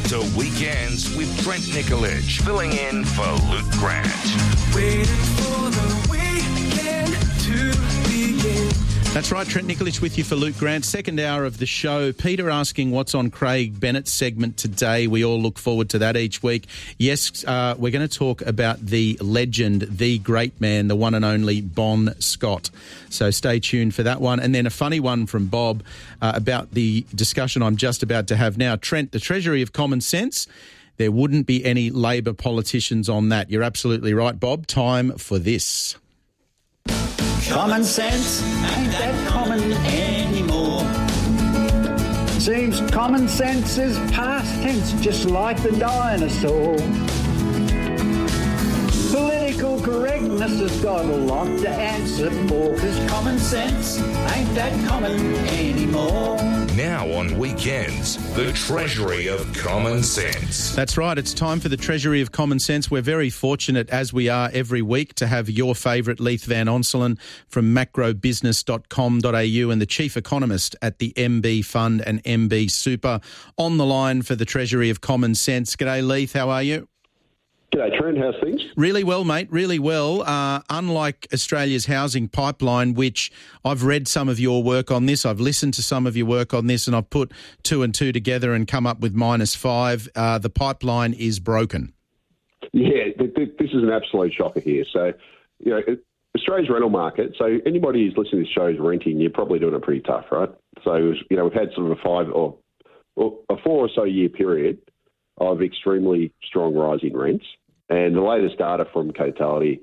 to Weekends with Trent Nikolic, filling in for Luke Grant. Waiting for the weekend to begin. That's right, Trent Nikolic with you for Luke Grant. Second hour of the show. Peter asking what's on Craig Bennett's segment today. We all look forward to that each week. Yes, we're going to talk about the legend, the great man, the one and only Bon Scott. So stay tuned for that one. And then a funny one from Bob about the discussion I'm just about to have now. Trent, the Treasury of Common Sense. There wouldn't be any Labor politicians on that. You're absolutely right, Bob. Time for this. Common sense ain't that common anymore. Seems common sense is past tense, just like the dinosaur. Political correctness has got a lot to answer for, 'cause common sense ain't that common anymore. Now on Weekends, the Treasury of Common Sense. That's right. It's time for the Treasury of Common Sense. We're very fortunate, as we are every week, to have your favourite Leith Van Onselen from macrobusiness.com.au and the chief economist at the MB Fund and MB Super on the line for the Treasury of Common Sense. G'day, Leith. How are you? G'day, Trent. How's things? Really well, mate. Really well. Unlike Australia's housing pipeline, which I've read some of your work on this, I've listened to some of your work on this, and I've put two and two together and come up with -5. The pipeline is broken. Yeah, this is an absolute shocker here. So, you know, Australia's rental market, so anybody who's listening to this show is renting, you're probably doing it pretty tough, right? So, you know, we've had sort of a 4 or so year period of extremely strong rise in rents. And the latest data from Cotality,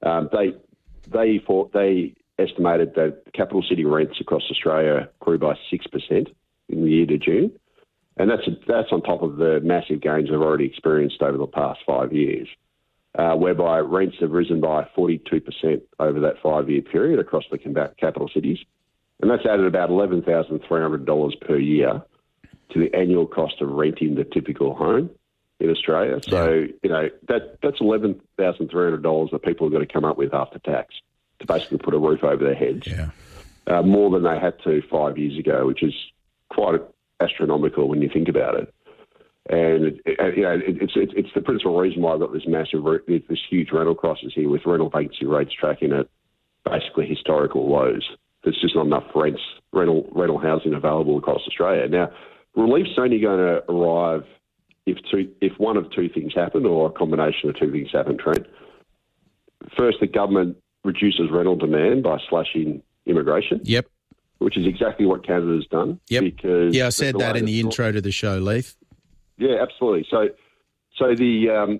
they estimated that capital city rents across Australia grew by 6% in the year to June. And that's on top of the massive gains they've already experienced over the past 5 years, whereby rents have risen by 42% over that 5-year period across the capital cities. And that's added about $11,300 per year to the annual cost of renting the typical home in Australia. So, you know, that's $11,300 that people have got to come up with after tax to basically put a roof over their heads. Yeah. More than they had to 5 years ago, which is quite astronomical when you think about it. And, you know, it's the principal reason why I've got this huge rental crisis here, with rental vacancy rates tracking at basically historical lows. There's just not enough rental housing available across Australia. Now, relief's only going to arrive if one of two things happen, or a combination of two things happen, Trent. First, the government reduces rental demand by slashing immigration. Yep. Which is exactly what Canada's done. Yep. Because I said that in the intro to the show, Leith. Yeah, absolutely. So the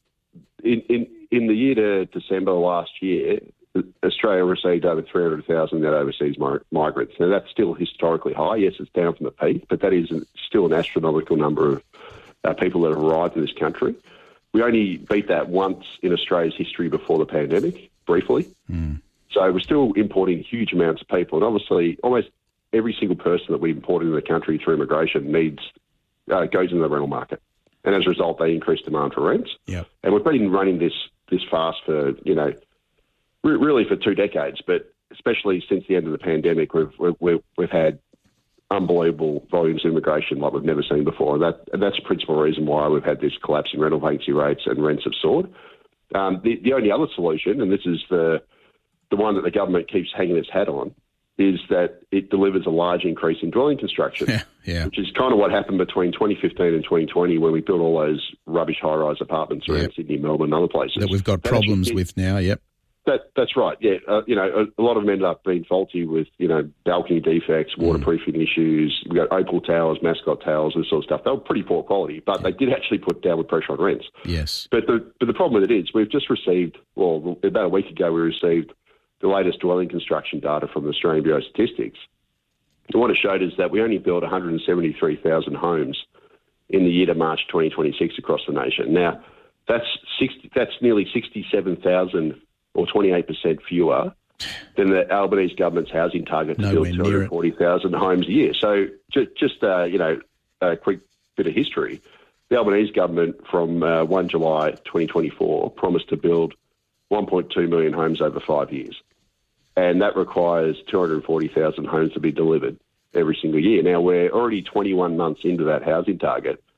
in the year to December last year, Australia received over 300,000 net overseas migrants. Now, that's still historically high. Yes, it's down from the peak, but that is still an astronomical number of people that have arrived in this country. We only beat that once in Australia's history before the pandemic, briefly. So we're still importing huge amounts of people. And obviously, almost every single person that we import into the country through immigration goes into the rental market. And as a result, they increase demand for rents. Yep. And we've been running this fast for, you know, really for 2 decades, but especially since the end of the pandemic, we've had unbelievable volumes of immigration like we've never seen before. And that's the principal reason why we've had this collapse in rental vacancy rates and rents have soared. The only other solution, and this is the one that the government keeps hanging its hat on, is that it delivers a large increase in dwelling construction, which is kind of what happened between 2015 and 2020 when we built all those rubbish high-rise apartments around Sydney, Melbourne and other places. That we've got problems with now, yep. That's right, yeah. You know, a lot of them ended up being faulty with, you know, balcony defects, waterproofing issues. We've got opal towers, mascot towers, this sort of stuff. They were pretty poor quality, but they did actually put downward pressure on rents. Yes. But the problem with it is we've just received, well, about a week ago we received the latest dwelling construction data from the Australian Bureau of Statistics. And what it showed is that we only built 173,000 homes in the year to March 2026 across the nation. Now, that's nearly 67,000 or 28% fewer than the Albanese government's housing target to build 240,000 homes a year. So just you know, a quick bit of history. The Albanese government from 1 July 2024 promised to build 1.2 million homes over 5 years. And that requires 240,000 homes to be delivered every single year. Now, we're already 21 months into that housing target,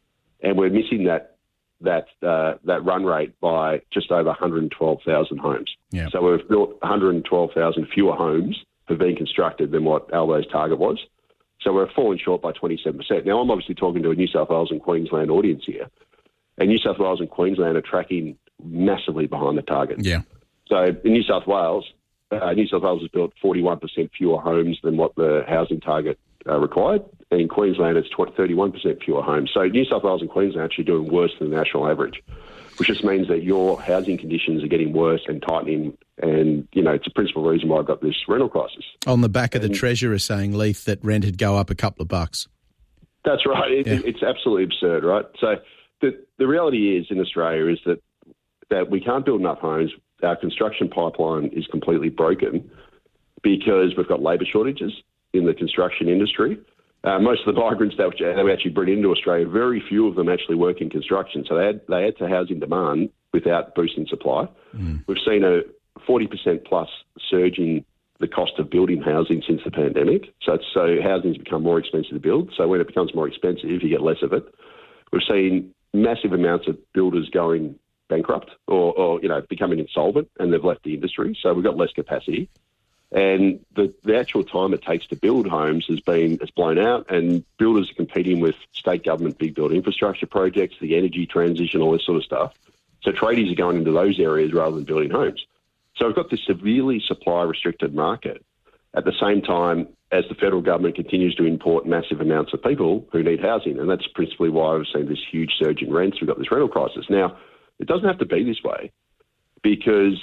and we're missing that run rate by just over 112,000 homes. Yeah. So we've built 112,000 fewer homes have been constructed than what Albo's target was. So we're falling short by 27%. Now, I'm obviously talking to a New South Wales and Queensland audience here, and New South Wales and Queensland are tracking massively behind the target. Yeah. So in New South Wales has built 41% fewer homes than what the housing target required. And in Queensland, it's 31% fewer homes. So New South Wales and Queensland are actually doing worse than the national average, which just means that your housing conditions are getting worse and tightening. And, it's a principal reason why I've got this rental crisis. On the back of the Treasurer saying, Leith, that rent would go up a couple of bucks. That's right. It's absolutely absurd, right? So the reality is in Australia is that we can't build enough homes. Our construction pipeline is completely broken because we've got labour shortages in the construction industry. Most of the migrants that we actually bring into Australia, very few of them actually work in construction. So they add to housing demand without boosting supply. We've seen a 40% plus surge in the cost of building housing since the pandemic. So housing's become more expensive to build. So when it becomes more expensive, you get less of it. We've seen massive amounts of builders going bankrupt or becoming insolvent, and they've left the industry. So we've got less capacity. And the actual time it takes to build homes has blown out, and builders are competing with state government big build infrastructure projects, the energy transition, all this sort of stuff. So tradies are going into those areas rather than building homes. So we've got this severely supply-restricted market at the same time as the federal government continues to import massive amounts of people who need housing. And that's principally why we've seen this huge surge in rents. We've got this rental crisis. Now, it doesn't have to be this way because,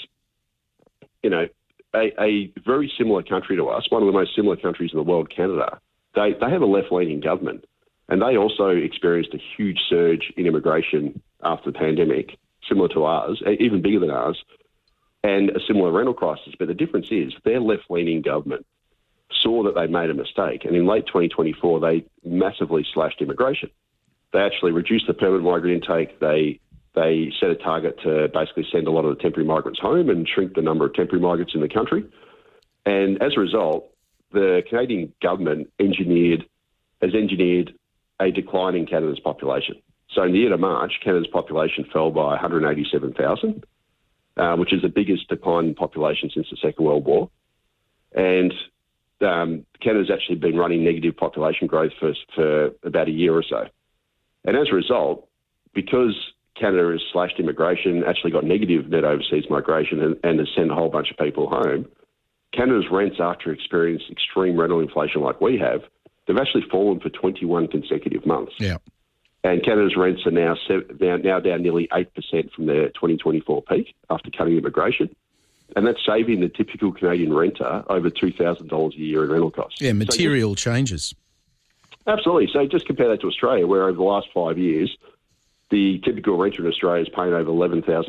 a very similar country to us, one of the most similar countries in the world, Canada, they have a left-leaning government, and they also experienced a huge surge in immigration after the pandemic, similar to ours, even bigger than ours, and a similar rental crisis. But the difference is their left-leaning government saw that they made a mistake, and in late 2024, they massively slashed immigration. They actually reduced the permanent migrant intake. They set a target to basically send a lot of the temporary migrants home and shrink the number of temporary migrants in the country. And as a result, the Canadian government has engineered a decline in Canada's population. So in the year to March, Canada's population fell by 187,000, which is the biggest decline in population since the Second World War. And Canada's actually been running negative population growth for about a year or so. And as a result, because Canada has slashed immigration, actually got negative net overseas migration and has sent a whole bunch of people home, Canada's rents, after experiencing extreme rental inflation like we have, they've actually fallen for 21 consecutive months. Yeah. And Canada's rents are now down nearly 8% from their 2024 peak after cutting immigration. And that's saving the typical Canadian renter over $2,000 a year in rental costs. Yeah, material changes. Absolutely. So just compare that to Australia, where over the last 5 years, the typical renter in Australia is paying over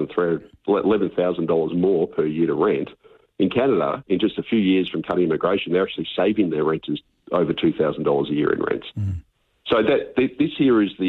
$11,000 more per year to rent. In Canada, in just a few years from cutting immigration, they're actually saving their renters over $2,000 a year in rents. So this here is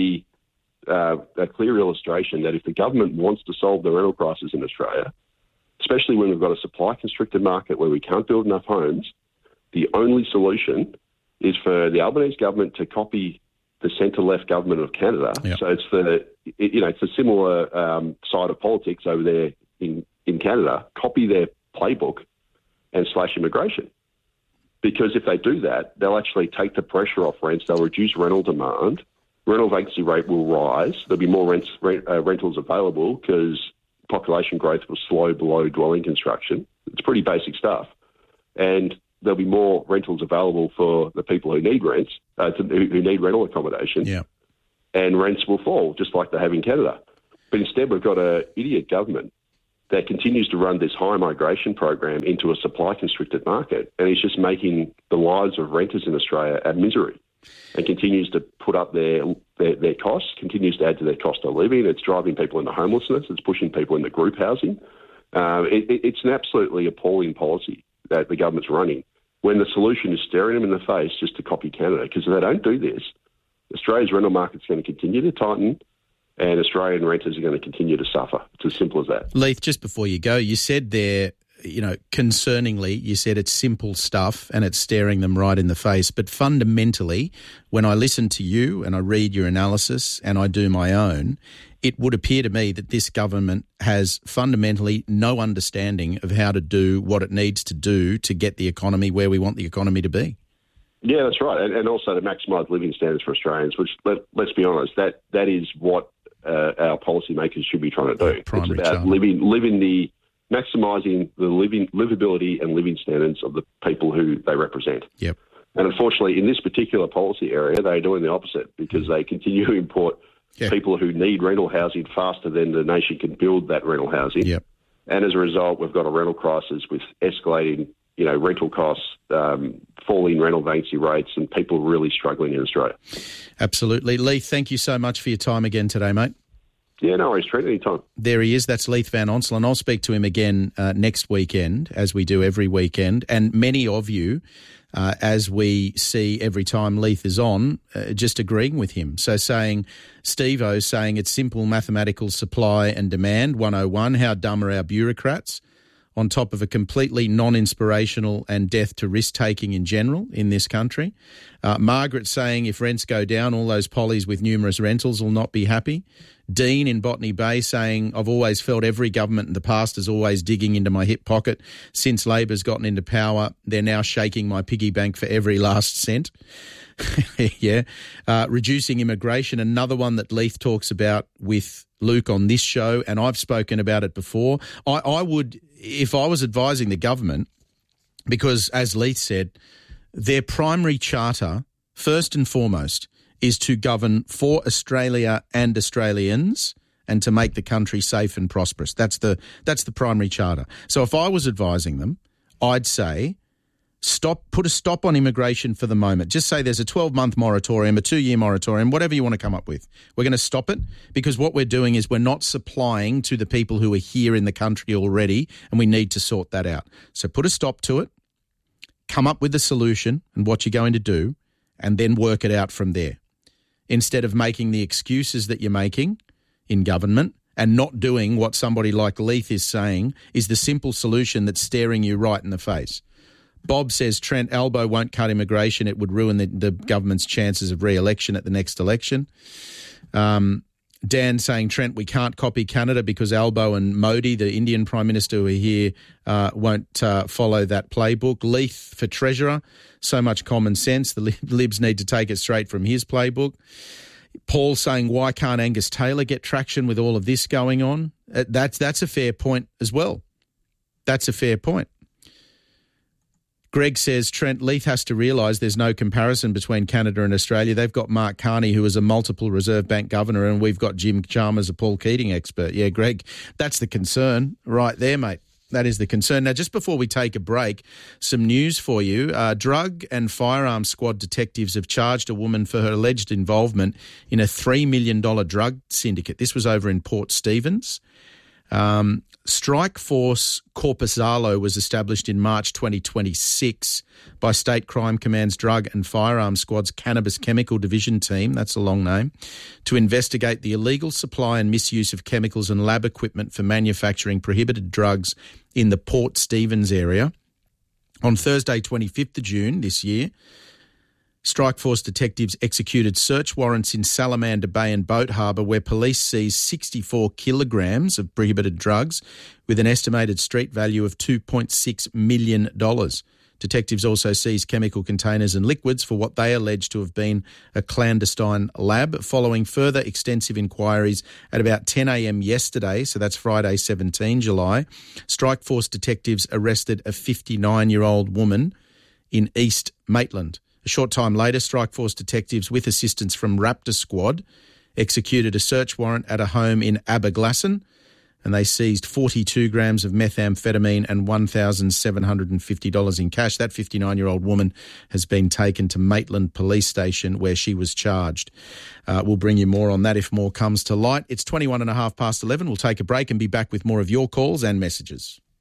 a clear illustration that if the government wants to solve the rental crisis in Australia, especially when we've got a supply-constricted market where we can't build enough homes, the only solution is for the Albanese government to copy the centre-left government of Canada. Yep. So it's a similar side of politics over there in Canada. Copy their playbook and slash immigration. Because if they do that, they'll actually take the pressure off rents. They'll reduce rental demand. Rental vacancy rate will rise. There'll be more rentals available because population growth will slow below dwelling construction. It's pretty basic stuff. And there'll be more rentals available for the people who need rents, who need rental accommodation. Yeah. And rents will fall, just like they have in Canada. But instead, we've got an idiot government that continues to run this high migration program into a supply-constricted market, and it's just making the lives of renters in Australia a misery, and continues to put up their costs, continues to add to their cost of living. It's driving people into homelessness. It's pushing people into group housing. It's an absolutely appalling policy that the government's running, when the solution is staring them in the face just to copy Canada. Because if they don't do this, Australia's rental market's going to continue to tighten, and Australian renters are going to continue to suffer. It's as simple as that. Leith, just before you go, you said there concerningly, you said it's simple stuff and it's staring them right in the face. But fundamentally, when I listen to you and I read your analysis and I do my own, it would appear to me that this government has fundamentally no understanding of how to do what it needs to do to get the economy where we want the economy to be. Yeah, that's right. And also to maximise living standards for Australians, which, let's be honest, that is what our policymakers should be trying to do. It's about maximising the livability and living standards of the people who they represent. Yep. And unfortunately, in this particular policy area, they're doing the opposite because they continue to import people who need rental housing faster than the nation can build that rental housing. Yep. And as a result, we've got a rental crisis with escalating, rental costs, falling rental vacancy rates, and people really struggling in Australia. Absolutely. Leith, thank you so much for your time again today, mate. Yeah, no worries, Trent, anytime. There he is. That's Leith Van Onselen. I'll speak to him again next weekend, as we do every weekend. And many of you, as we see every time Leith is on, just agreeing with him. So Steve-O saying it's simple mathematical supply and demand, 101. How dumb are our bureaucrats? On top of a completely non-inspirational and death to risk-taking in general in this country. Margaret saying if rents go down, all those pollies with numerous rentals will not be happy. Dean in Botany Bay saying, I've always felt every government in the past is always digging into my hip pocket. Since Labor's gotten into power, they're now shaking my piggy bank for every last cent. Yeah. Reducing immigration, another one that Leith talks about with Luke on this show, and I've spoken about it before. I would, if I was advising the government, because as Leith said, their primary charter, first and foremost, is to govern for Australia and Australians and to make the country safe and prosperous. That's the primary charter. So if I was advising them, I'd say put a stop on immigration for the moment. Just say there's a 12-month moratorium, a 2-year moratorium, whatever you want to come up with. We're going to stop it because what we're doing is we're not supplying to the people who are here in the country already, and we need to sort that out. So put a stop to it, come up with a solution and what you're going to do, and then work it out from there. Instead of making the excuses that you're making in government and not doing what somebody like Leith is saying is the simple solution that's staring you right in the face. Bob says Trent, Albo won't cut immigration. It would ruin the government's chances of re-election at the next election. Dan saying, Trent, we can't copy Canada because Albo and Modi, the Indian Prime Minister who are here, won't follow that playbook. Leith for Treasurer, so much common sense. The Libs need to take it straight from his playbook. Paul saying, why can't Angus Taylor get traction with all of this going on? That's a fair point as well. That's a fair point. Greg says, Trent, Leith has to realise there's no comparison between Canada and Australia. They've got Mark Carney, who is a multiple Reserve Bank governor, and we've got Jim Chalmers, a Paul Keating expert. Yeah, Greg, that's the concern right there, mate. That is the concern. Now, just before we take a break, some news for you. Drug and firearms squad detectives have charged a woman for her alleged involvement in a $3 million drug syndicate. This was over in Port Stephens. Strike Force Corpus Zalo was established in March 2026 by State Crime Command's Drug and Firearms Squad's Cannabis Chemical Division team, that's a long name, to investigate the illegal supply and misuse of chemicals and lab equipment for manufacturing prohibited drugs in the Port Stephens area. On Thursday, 25th of June this year, Strike Force detectives executed search warrants in Salamander Bay and Boat Harbour where police seized 64 kilograms of prohibited drugs with an estimated street value of $2.6 million. Detectives also seized chemical containers and liquids for what they allege to have been a clandestine lab. Following further extensive inquiries at about 10 a.m. yesterday, so that's Friday, 17 July, Strike Force detectives arrested a 59-year-old woman in East Maitland. A short time later, Strike Force detectives, with assistance from Raptor Squad, executed a search warrant at a home in Aberglasslyn, and they seized 42 grams of methamphetamine and $1,750 in cash. That 59-year-old woman has been taken to Maitland Police Station where she was charged. We'll bring you more on that if more comes to light. It's 11:21. We'll take a break and be back with more of your calls and messages.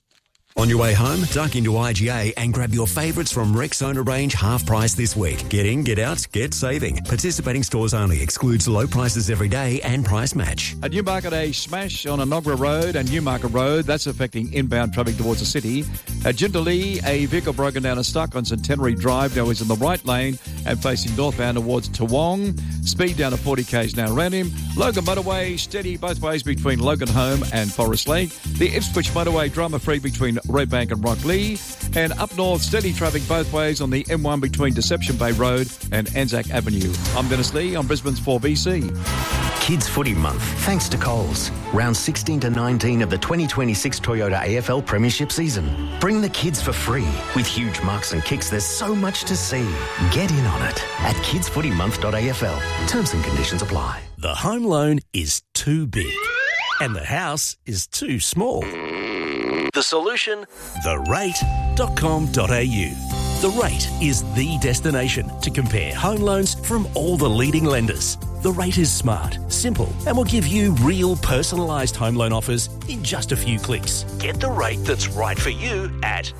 On your way home, duck into IGA and grab your favourites from Rexona range half price this week. Get in, get out, get saving. Participating stores only. Excludes low prices every day and price match. At Newmarket, a smash on Enoggera Road and Newmarket Road. That's affecting inbound traffic towards the city. At Jindalee, a vehicle broken down and stuck on Centenary Drive. Now is in the right lane and facing northbound towards Toowong. Speed down to 40 k's now around him. Logan Motorway, steady both ways between Logan Home and Forest Lake. The Ipswich Motorway, drama-free between Redbank and Rockley. And up north, steady traffic both ways on the M1 between Deception Bay Road and Anzac Avenue. I'm Dennis Lee on Brisbane's 4BC. Kids Footy Month, thanks to Coles. Round 16 to 19 of the 2026 Toyota AFL Premiership season. Bring the kids for free. With huge marks and kicks, there's so much to see. Get in on it at kidsfootymonth.afl. Terms and conditions apply. The home loan is too big and the house is too small. The solution? therate.com.au. The Rate is the destination to compare home loans from all the leading lenders. The Rate is smart, simple, and will give you real personalised home loan offers in just a few clicks. Get the rate that's right for you at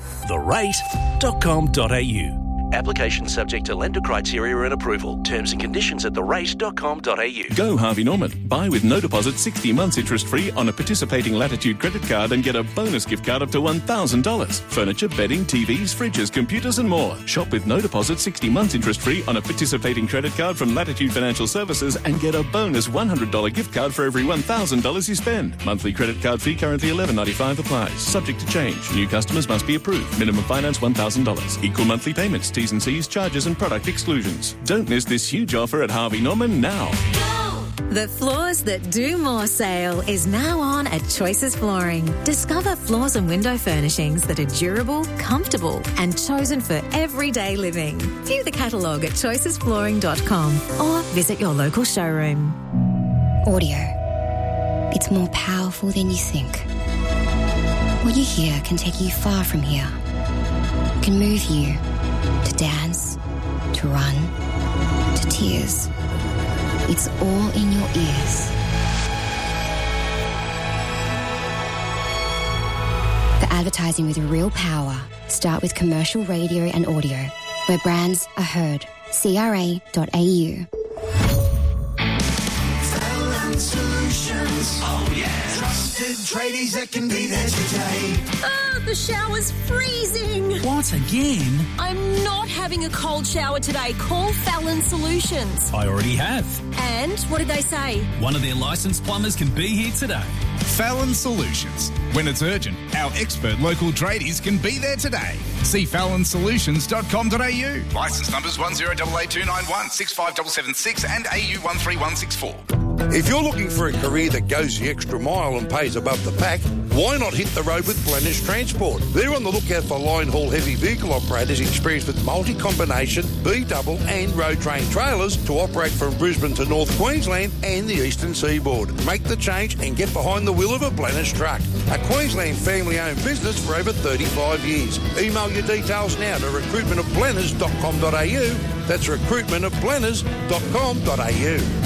therate.com.au. Application subject to lender criteria and approval. Terms and conditions at therate.com.au. Go Harvey Norman. Buy with no deposit 60 months interest-free on a participating Latitude credit card and get a bonus gift card up to $1,000. Furniture, bedding, TVs, fridges, computers and more. Shop with no deposit 60 months interest-free on a participating credit card from Latitude Financial Services and get a bonus $100 gift card for every $1,000 you spend. Monthly credit card fee currently $11.95 applies. Subject to change. New customers must be approved. Minimum finance $1,000. Equal monthly payments. T's and C's, charges and product exclusions. Don't miss this huge offer at Harvey Norman now. The Floors That Do More sale is now on at Choices Flooring. Discover floors and window furnishings that are durable, comfortable and chosen for everyday living. View the catalogue at choicesflooring.com or visit your local showroom. Audio. It's more powerful than you think. What you hear can take you far from here. It can move you to dance, to run, to tears. It's all in your ears. The advertising with real power. Start with commercial radio and audio, where brands are heard. CRA.au. Solutions. Oh yeah. Trusted tradies that can be there today. Oh, the shower's freezing. What again? I'm not having a cold shower today. Call Fallon Solutions. I already have. And what did they say? One of their licensed plumbers can be here today. Fallon Solutions. When it's urgent, our expert local tradies can be there today. See fallonsolutions.com.au. Licence numbers 10882916 65776 and AU 13164. If you're looking for a career that goes the extra mile and pays above the pack, why not hit the road with Blenner's Transport? They're on the lookout for line haul heavy vehicle operators experienced with multi-combination, B-double and road train trailers to operate from Brisbane to North Queensland and the eastern seaboard. Make the change and get behind the wheel of a Blenner's truck. A Queensland family-owned business for over 35 years. Email your details now to recruitmentofblenners.com.au. That's recruitmentofblenners.com.au.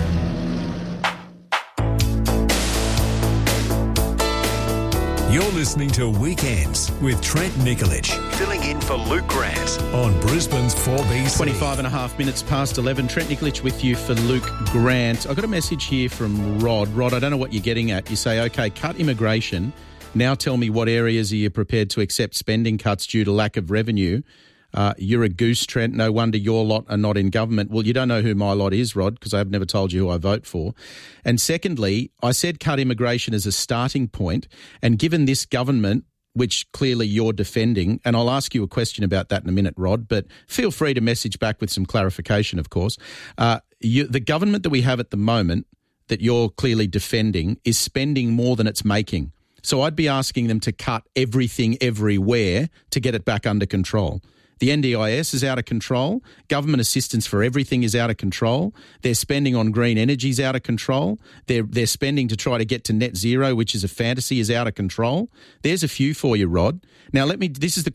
You're listening to Weekends with Trent Nikolic, filling in for Luke Grant on Brisbane's 4BC. 25 and a half minutes past 11. Trent Nikolic with you for Luke Grant. I got a message here from Rod. Rod, I don't know what you're getting at. You say, okay, cut immigration. Now tell me what areas are you prepared to accept spending cuts due to lack of revenue? You're a goose, Trent. No wonder your lot are not in government. Well, you don't know who my lot is, Rod, because I've never told you who I vote for. And secondly, I said cut immigration as a starting point. And given this government, which clearly you're defending, and I'll ask you a question about that in a minute, Rod, but feel free to message back with some clarification, of course. The government that we have at the moment that you're clearly defending is spending more than it's making. So I'd be asking them to cut everything everywhere to get it back under control. The NDIS is out of control. Government assistance for everything is out of control. Their spending on green energy is out of control. Their spending to try to get to net zero, which is a fantasy, is out of control. There's a few for you, Rod. Now, this is the